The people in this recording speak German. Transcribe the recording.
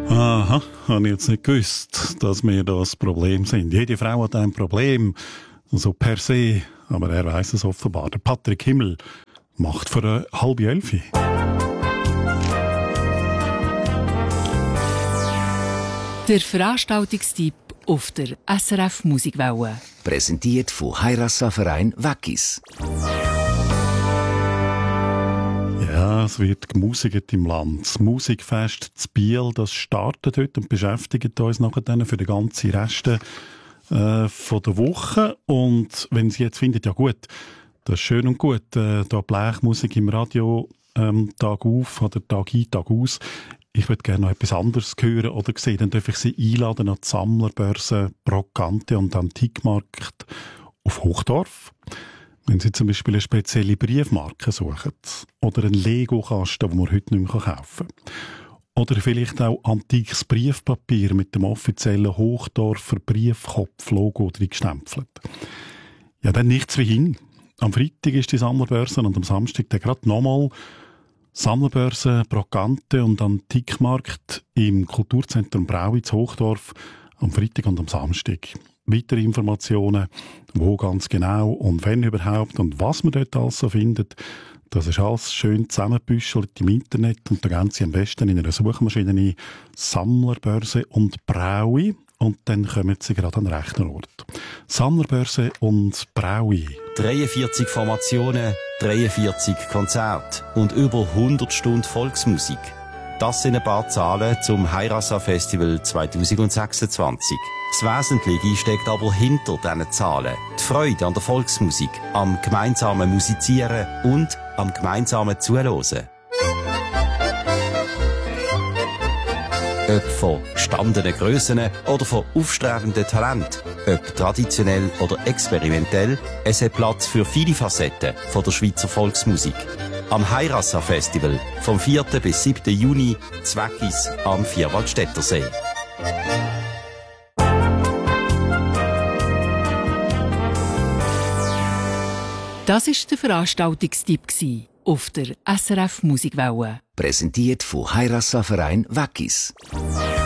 Aha, habe ich jetzt nicht gewusst, dass wir das Problem sind. Jede Frau hat ein Problem, so per se, aber er weiss es offenbar. Der Patrick Himmel macht für 10:30. Der Veranstaltungstipp auf der SRF Musikwelle. Präsentiert von Heirassa-Verein Wackis. Ja, es wird gemusiget im Land. Das Musikfest zu Biel, das startet heute und beschäftigt uns nachher für den ganzen Rest von der Woche. Und wenn Sie jetzt finden, ja gut, das ist schön und gut, da Blechmusik im Radio Tag auf oder Tag ein, Tag aus. Ich würde gerne noch etwas anderes hören oder sehen. Dann darf ich Sie einladen an die Sammlerbörse Brokante und Antikmarkt auf Hochdorf. Wenn Sie zum Beispiel eine spezielle Briefmarke suchen oder einen Lego-Kasten, den man heute nicht mehr kaufen kann. Oder vielleicht auch antikes Briefpapier mit dem offiziellen Hochdorfer Briefkopf-Logo drin gestempelt. Ja, dann nichts wie hin. Am Freitag ist die Sammlerbörse und am Samstag dann gerade nochmal Sammlerbörse Brokante und Antikmarkt im Kulturzentrum Brauwitz Hochdorf am Freitag und am Samstag. Weitere Informationen, wo ganz genau und wenn überhaupt und was man dort alles so findet, das ist alles schön zusammengebüschelt im Internet und da gehen Sie am besten in einer Suchmaschine ein Sammlerbörse und Braui und dann kommen Sie gerade an den rechten Ort. Sammlerbörse und Braui. 43 Formationen, 43 Konzerte und über 100 Stunden Volksmusik. Das sind ein paar Zahlen zum Heirassa-Festival 2026. Das Wesentliche steckt aber hinter diesen Zahlen. Die Freude an der Volksmusik, am gemeinsamen Musizieren und am gemeinsamen Zuhören. Ob von gestandenen Grössen oder von aufstrebenden Talenten, ob traditionell oder experimentell, es hat Platz für viele Facetten von der Schweizer Volksmusik. Am Heirassa-Festival vom 4. bis 7. Juni Wackis am Vierwaldstättersee. Das war der Veranstaltungstipp auf der SRF Musikwelle. Präsentiert von Heirassa-Verein Wackis.